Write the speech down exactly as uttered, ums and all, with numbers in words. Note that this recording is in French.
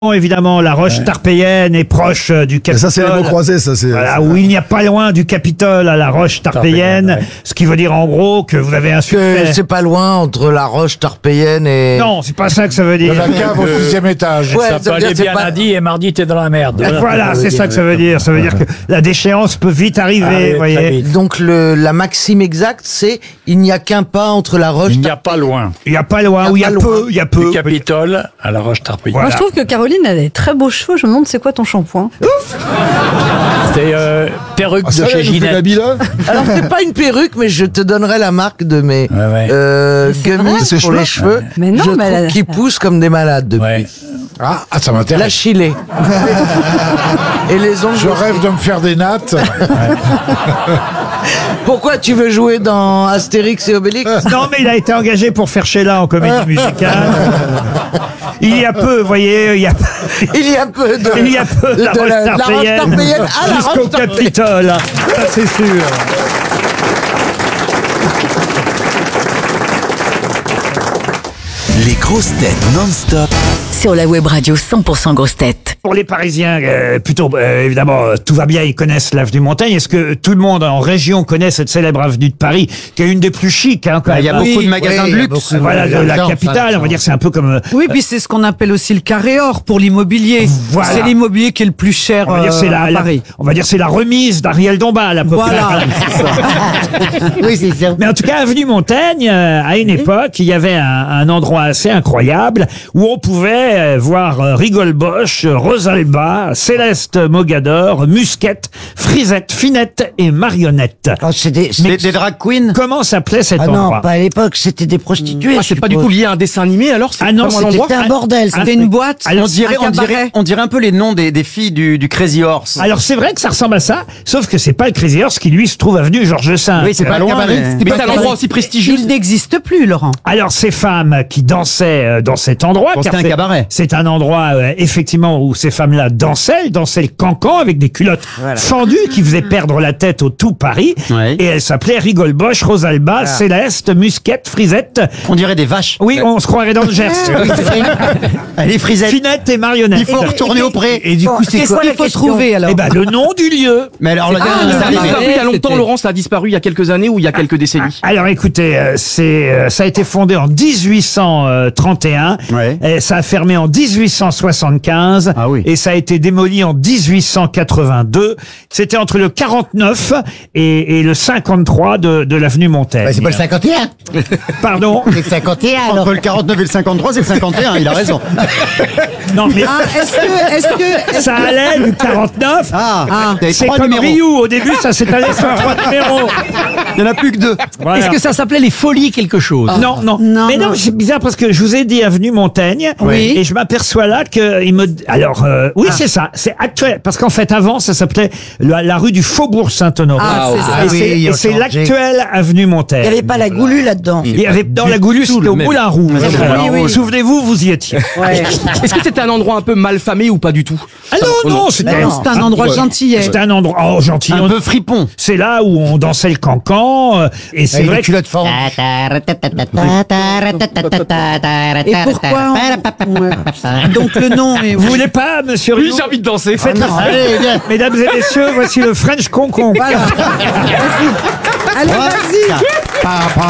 Évidemment, la roche tarpéienne est proche euh, du Capitole. Ça, c'est les mots croisés, ça, c'est... Voilà, où il n'y a pas loin du Capitole à la roche tarpéienne, Tarpéienne, ouais. Ce qui veut dire en gros que vous avez un Que succès. c'est pas loin entre la roche tarpéienne et... Non, c'est pas ça que ça veut dire. La cave au sixième étage. Ouais, Ça ça peut veut aller dire c'est bien pas- lundi et mardi, t'es dans la merde. Voilà, c'est ça que ça veut dire. Ça veut dire que la déchéance peut vite arriver, Ah oui, vous très voyez. vite. Donc le, la maxime exacte, c'est il n'y a qu'un pas entre la roche Il n'y a pas loin. Il n'y a pas loin, Il où il y y a a pas peu, loin. il y a Du peu. Capitole à la roche tarpéienne. Voilà. Moi, je trouve que Caroline a des très beaux cheveux. Je me demande c'est quoi ton shampoing. C'est euh, perruque Ah, ça, de chez elle nous fait Ginette. l'habit, là Alors c'est pas une perruque, mais je te donnerai la marque de mes Ouais, ouais. euh, C'est gummies vrai Ses pour cheveux les cheveux. Mais non, je mais trouve elle a- qu'ils poussent comme des malades depuis. Ouais. Ah, ah, ça La m'intéresse. chilée. Et les ongles. Je rêve de me faire des nattes. Pourquoi tu veux jouer dans Astérix et Obélix? Non, mais il a été engagé pour faire Sheila en comédie musicale. Il y a peu, vous voyez, il y a, Il y a peu de. il y a peu de la de roche la- de la roche tarpéienne tarpéienne à la jusqu'au roche tarpéienne. Capitole. Ça, c'est sûr. Les grosses têtes non-stop. Sur la web radio cent pour cent grosses têtes. Pour les Parisiens, euh, plutôt, euh, évidemment, euh, tout va bien, ils connaissent l'avenue Montaigne. Est-ce que tout le monde en région connaît cette célèbre avenue de Paris, qui est une des plus chics, hein, quand Il y même, a hein. beaucoup de magasins oui, de il y a luxe. Euh, Voilà, de la capitale, on va dire, c'est un peu comme, euh, Oui, puis c'est ce qu'on appelle aussi le carré or pour l'immobilier. Voilà. C'est l'immobilier qui est le plus cher on va dire, c'est euh, la, à la- Paris. on va dire, c'est la remise d'Ariel Dombal, à peu près. Voilà. Oui, c'est ça. Mais en tout cas, avenue Montaigne, euh, à une époque, il y avait un, un endroit assez incroyable où on pouvait euh, voir euh, Rigole Bosch, euh, Rosalba, Céleste Mogador, Musquette, Frisette, Finette et Marionnette. Oh, c'est des, c'est- Des, des drag queens. Comment s'appelait cet Ah non, endroit? pas à l'époque, c'était des prostituées. Ah, je c'est pas du suppose. tout lié à un dessin animé, alors c'est Ah non, vraiment un c'était endroit. C'était un bordel. Ah, C'était une boîte. Alors, On dirait, un on, dirait, cabaret. on dirait un peu les noms des, des filles du, du Crazy Horse. Alors c'est vrai que ça ressemble à ça, sauf que c'est pas le Crazy Horse qui lui se trouve avenue Georges V. Oui, c'est pas loin. mais- Mais c'est un endroit aussi prestigieux. Il n'existe plus, Laurent. Alors ces femmes qui dansaient euh, dans cet endroit, Bon, car c'était un c'est- cabaret. c'est un endroit euh, effectivement où ces femmes-là dansaient, elles dansaient le cancan avec des culottes fendues qui faisaient perdre la tête au tout Paris. Ouais. Et elles s'appelaient Rigole Bosch, Rosalba, Céleste, Musquette, Frisette. On dirait des vaches. Oui, on se croirait dans le Gers. Elle est frisette. Finette et Marionnette. Il faut retourner au pré. Et du coup, c'est Qu'est-ce quoi qu'il faut trouver, alors? Eh ben le nom du lieu. Mais alors, Ah, là, le ça livre. arrive. Il y a longtemps, Laurent, ça a disparu il y a quelques années ou il y a quelques décennies. Alors écoutez, euh, c'est euh, ça a été fondé en dix-huit cent trente et un, Ouais. et ça a fermé en dix-huit cent soixante-quinze, Ah oui. et ça a été démoli en dix-huit cent quatre-vingt-deux. C'était entre le quarante-neuf et, et le cinquante-trois de, de l'avenue Montaigne. Bah, c'est pas le cinquante et un. Pardon. C'est le cinquante et un, alors. Entre le quarante-neuf et le cinquante-trois, c'est le cinquante et un, il a raison. Non mais Ah, est-ce que, est-ce que, ça allait du quarante-neuf. Ah, t'avais C'est trois comme numéros. Ryu, au début ça s'est allé sur trois numéros. Il n'y en a plus que deux. Voilà. est-ce que ça s'appelait les folies quelque chose? Non, non, Non, mais non, non. c'est bizarre parce que je vous ai dit avenue Montaigne, Oui. et je m'aperçois là que il me, alors euh, oui c'est ça, c'est actuel parce qu'en fait avant ça s'appelait la, la rue du Faubourg Saint-Honoré, Ah, c'est ça. et Ah oui, c'est ils et ont c'est changé. l'actuelle avenue Montaigne. Il n'y avait pas la goulue là-dedans. Il y avait dans la Goulue, c'était au Moulin Rouge. c'est Voilà. Moulin Rouge. Souvenez-vous, vous y étiez. Est-ce que c'était un endroit un peu mal famé ou pas du tout? Ah non, non, c'était C'est un endroit gentillet. c'était un endroit oh gentil. Un peu fripon. C'est là où on dansait le cancan, euh, et c'est vrai que culottes fendues. Et pourquoi on- Ouais. Donc le nom est. vous voulez pas, monsieur Rioux, envie de danser. faites la Allez, viens. Mesdames et messieurs, voici le French Concon. Voilà. Vas-y. Allez, vas-y. Pa, pa,